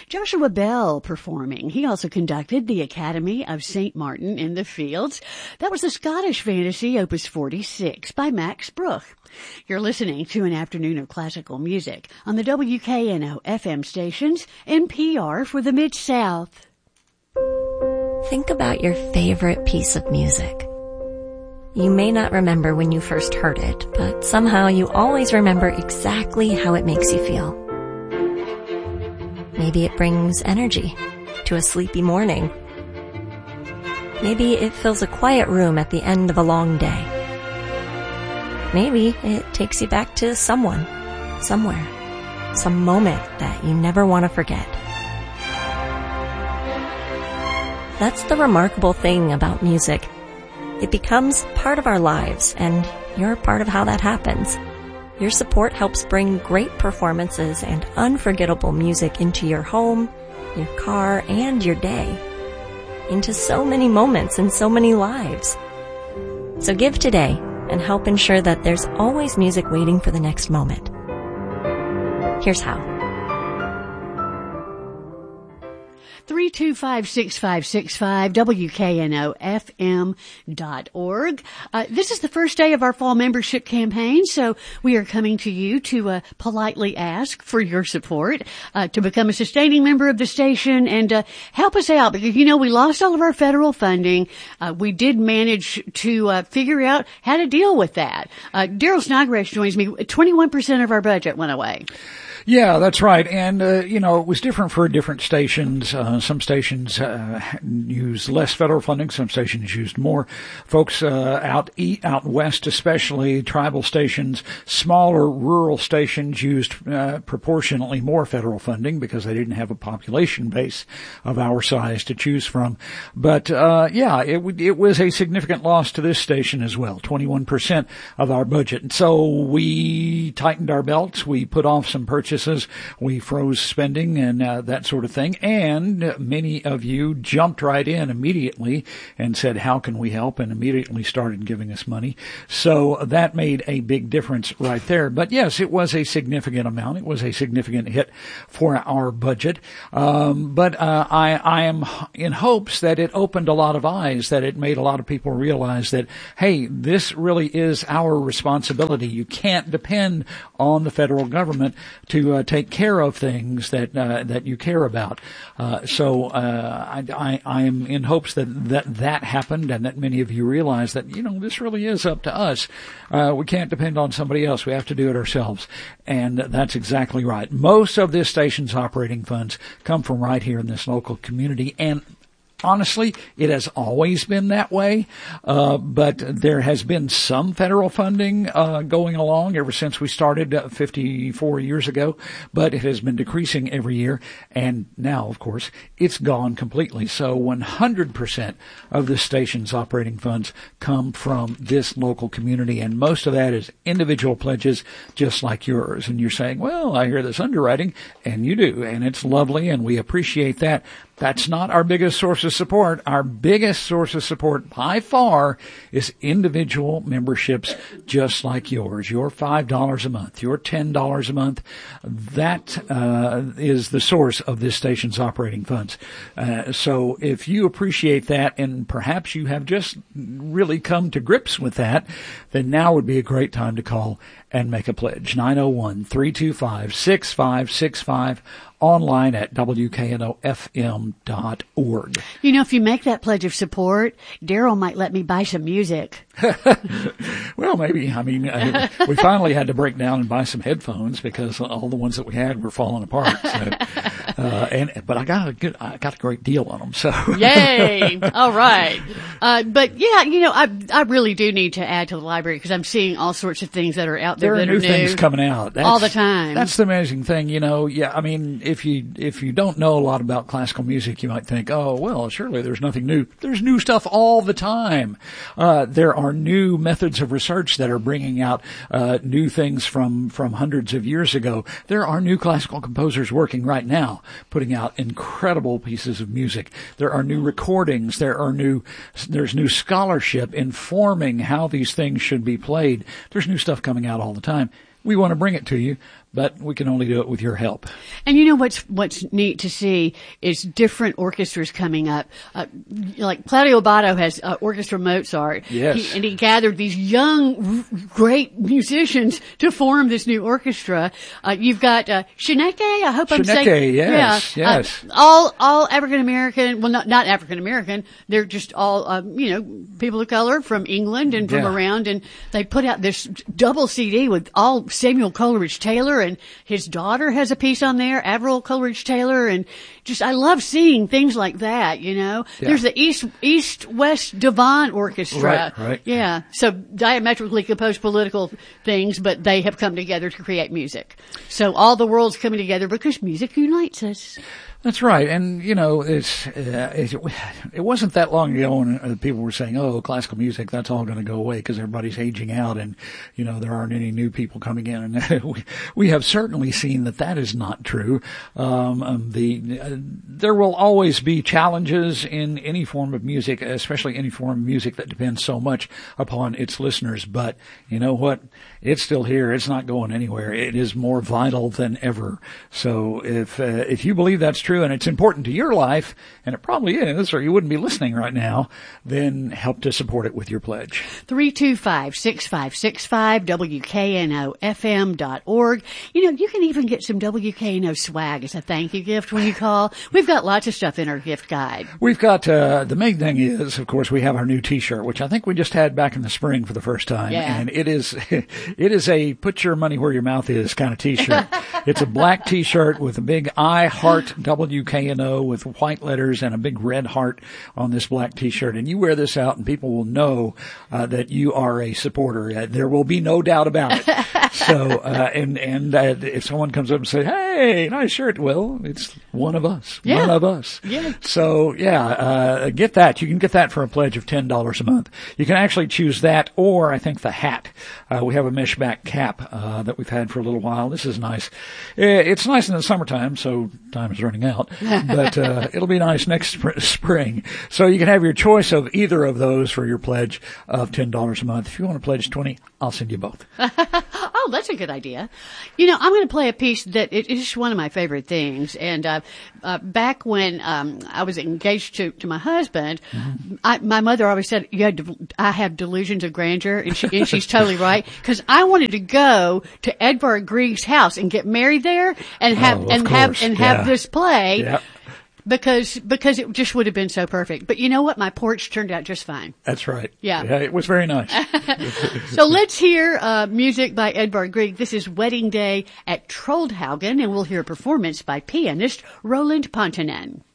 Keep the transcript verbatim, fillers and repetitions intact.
Joshua Bell performing. He also conducted the Academy of Saint Martin in the Fields. That was the Scottish Fantasy, Opus forty-six, by Max Bruch. You're listening to an afternoon of classical music on the W K N O F M stations, N P R for the Mid-South. Think about your favorite piece of music. You may not remember when you first heard it, but somehow you always remember exactly how it makes you feel. Maybe it brings energy to a sleepy morning. Maybe it fills a quiet room at the end of a long day. Maybe it takes you back to someone, somewhere, some moment that you never want to forget. That's the remarkable thing about music. It becomes part of our lives, and you're part of how that happens. Your support helps bring great performances and unforgettable music into your home, your car, and your day. Into so many moments and so many lives. So give today and help ensure that there's always music waiting for the next moment. Here's how. three two five, six five six five, W K N O F M dot org. Uh, this is the first day of our fall membership campaign, so we are coming to you to uh, politely ask for your support uh, to become a sustaining member of the station and uh, help us out, because, you know, we lost all of our federal funding. Uh, we did manage to uh, figure out how to deal with that. Uh, Daryl Snodgrass joins me. twenty-one percent of our budget went away. Yeah, that's right. And, uh, you know, it was different for different stations. Uh, some stations uh, used less federal funding. Some stations used more. Folks uh, out east, out west, especially tribal stations, smaller rural stations used uh, proportionately more federal funding because they didn't have a population base of our size to choose from. But, uh, yeah, it, it was a significant loss to this station as well, twenty-one percent of our budget. And so we tightened our belts. We put off some purchases. We froze spending and uh, that sort of thing. And many of you jumped right in immediately and said, how can we help? And immediately started giving us money. So that made a big difference right there. But yes, it was a significant amount. It was a significant hit for our budget. Um, but uh, I, I am in hopes that it opened a lot of eyes, that it made a lot of people realize that, hey, this really is our responsibility. You can't depend on the federal government to uh, take care of things that uh, that you care about. Uh, so uh, I, I, I am in hopes that, that that happened and that many of you realize that, you know, this really is up to us. Uh, we can't depend on somebody else. We have to do it ourselves. And that's exactly right. Most of this station's operating funds come from right here in this local community, and honestly, it has always been that way, uh, but there has been some federal funding uh, going along ever since we started uh, fifty-four years ago, but it has been decreasing every year, and now, of course, it's gone completely. So one hundred percent of the station's operating funds come from this local community, and most of that is individual pledges just like yours. And you're saying, well, I hear this underwriting, and you do, and it's lovely, and we appreciate that. That's not our biggest source of support. Our biggest source of support by far is individual memberships just like yours. Your five dollars a month, your ten dollars a month. That uh, is the source of this station's operating funds. Uh, so if you appreciate that, and perhaps you have just really come to grips with that, then now would be a great time to call and make a pledge. nine oh one, three two five, six five six five, online at W K N O F M dot org. You know, if you make that pledge of support, Daryl might let me buy some music. Well, maybe. I mean, uh, we finally had to break down and buy some headphones because all the ones that we had were falling apart. So, uh, and but I got a good, I got a great deal on them. So, yay! All right. Uh, but yeah, you know, I I really do need to add to the library because I'm seeing all sorts of things that are out there, there are that new are new things coming out that's, all the time. That's the amazing thing, you know. Yeah, I mean, if you if you don't know a lot about classical music, you might think, oh, well, surely there's nothing new. There's new stuff all the time. Uh, there are new methods of research that are bringing out uh, new things from from hundreds of years ago. There are new classical composers working right now, putting out incredible pieces of music. There are new recordings. There are new there's new scholarship informing how these things should be played. There's new stuff coming out all the time. We want to bring it to you, but we can only do it with your help. And you know what's what's neat to see is different orchestras coming up. Uh, like Claudio Abbado has uh, Orchestra Mozart, yes, he, and he gathered these young, great musicians to form this new orchestra. Uh, you've got uh, Shaneke. I hope I'm Shaneke, saying yes, yeah, yes. Uh, all all African American. Well, not not African American. They're just all uh, you know people of color from England and from yeah. around, and they put out this double C D with all Samuel Coleridge Taylor, and his daughter has a piece on there, Avril Coleridge Taylor, and just I love seeing things like that. You know, yeah. there's the East East West Devon Orchestra, right, right. yeah. So diametrically opposed political things, but they have come together to create music. So all the world's coming together because music unites us. That's right. And, you know, it's, uh, it, it wasn't that long ago when uh, people were saying, oh, classical music, that's all going to go away because everybody's aging out and, you know, there aren't any new people coming in. And we, we have certainly seen that that is not true. Um, um the, uh, there will always be challenges in any form of music, especially any form of music that depends so much upon its listeners. But you know what? It's still here. It's not going anywhere. It is more vital than ever. So if, uh, if you believe that's true, true and it's important to your life, and it probably is, or you wouldn't be listening right now, then help to support it with your pledge. three two five, six five six five, W K N O F M dot org. You know, you can even get some W K N O swag as a thank you gift when you call. We've got lots of stuff in our gift guide. We've got, uh, the main thing is, of course, we have our new t-shirt, which I think we just had back in the spring for the first time. Yeah. And it is, it is a put your money where your mouth is kind of t-shirt. It's a black t-shirt with a big I heart W K N O with white letters and a big red heart on this black t-shirt. And you wear this out and people will know, uh, that you are a supporter. Uh, there will be no doubt about it. So, uh, and, and, uh, if someone comes up and says, hey, nice shirt, well, it's one of us. Yeah. One of us. Yeah. So, yeah, uh, get that. You can get that for a pledge of ten dollars a month. You can actually choose that or I think the hat. Uh, we have a mesh back cap, uh, that we've had for a little while. This is nice. It's nice in the summertime, so time is running out, but, uh, it'll be nice next sp- spring. So you can have your choice of either of those for your pledge of ten dollars a month. If you want to pledge twenty, I'll send you both. Oh, that's a good idea. You know, I'm going to play a piece that it is one of my favorite things. And, uh, uh, back when, um, I was engaged to, to my husband, mm-hmm. I, my mother always said, you had to, I have delusions of grandeur. And, she, and she's totally right. Cause I wanted to go to Edvard Grieg's house and get married there and have, oh, and course. have, and yeah. have this play. Yep. Because, because it just would have been so perfect. But you know what? My porch turned out just fine. That's right. Yeah. yeah it was very nice. So let's hear, uh, music by Edvard Grieg. This is Wedding Day at Troldhaugen, and we'll hear a performance by pianist Roland Pontonen.